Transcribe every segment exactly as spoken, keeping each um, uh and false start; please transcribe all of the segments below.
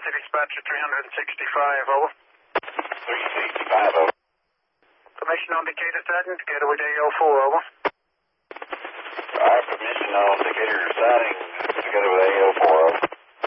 Tennessee Dispatcher three sixty-five, over. three sixty-five, over. Permission on Decatur, Sergeant, together with A O four, over. Alright, permission on Decatur sighting together with A O four, over.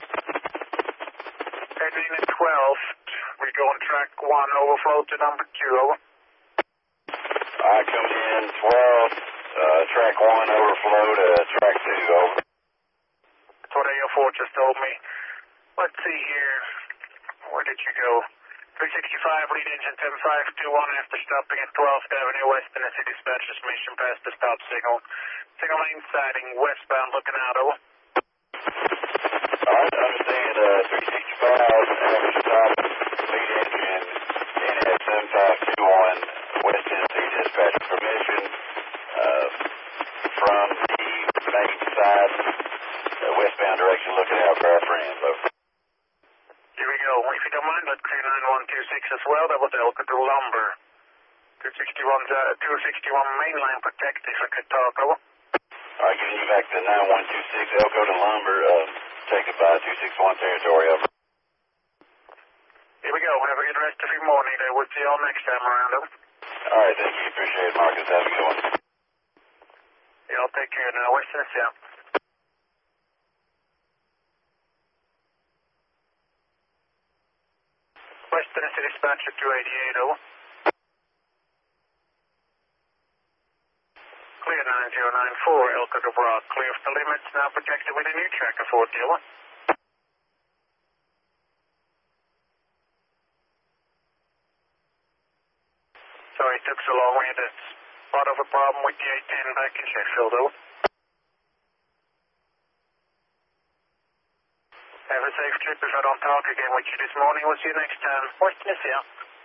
Heading at twelve, we go on track one, overflow to number two, over. Alright, coming in twelve, uh, track one, overflow to track two, over. That's what A O four just told me. Let's see here. Where did you go? three sixty-five, lead engine seven five two one after stopping at twelfth Avenue West, Tennessee Dispatcher's mission past the stop signal. Signal lane sighting westbound looking out, over. Alright, understand, uh, three sixty-five, average stop, lead engine, N S seven five two one, West Tennessee Dispatcher permission, uh, from the main side, uh, westbound direction, looking out for our friends, over. Here we go. If you don't mind, let's clear nine one two six as well. That was Elko to Lumber. two sixty-one, uh, two sixty-one mainline protect if I could talk, over. Alright, giving you back to nine one two six, Elko to Lumber, uh, taken by two six one territory, over. Here we go. Have a good rest of your morning. I will see you all next time around, over. Alright, thank you. Appreciate it, Marcus. Have a good one. Y'all take care now. West Tennessee out. West Tennessee Dispatcher two eighty-eight, over. Clear nine zero nine four, Elko to Broad. Clear for the limits, now protected with a new tracker four dealer. Sorry it took so long. We had a spot of a problem with the eight ten back in Sheffield, over. Have a safe trip. If I don't talk again with you this morning, we'll see you next time. West Tennessee out.